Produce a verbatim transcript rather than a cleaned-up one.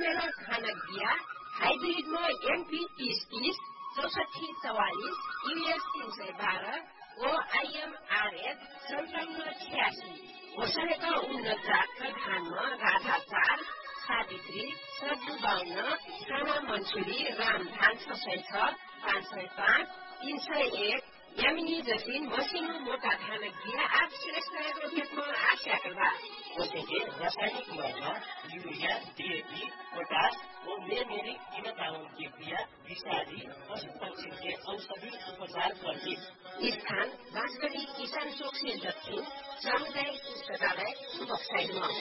container खानक बिया हाइब्रिडमा MP तीस तीस चौसठी चौवालिस यूएस तीन सय बाह्र ओआइएमआरएफ सन्ताउन्न छ्यासी ओसरेका उन्नत जातका धानमा राधा चार सावित्री सब्जु बाहुन्न साना मन्सुरी राम धान छ सय छ पाँच सय पाँच तीन सय एक यामिनी जसिन मसिनो मोटा धानक बिया आप श्रेष्ठको खेतमा आशा गर्दा उसैले रासायनिक मलमा युरिया डीएपी पोटास और मेरी कीमताओं की बिया विषादी पशु पक्षी के औषधि उपचार करती स्थान बाँसगढी किसान चोक से दक्षिण सामुदायिक पुस्तकालय सुबक्साइमा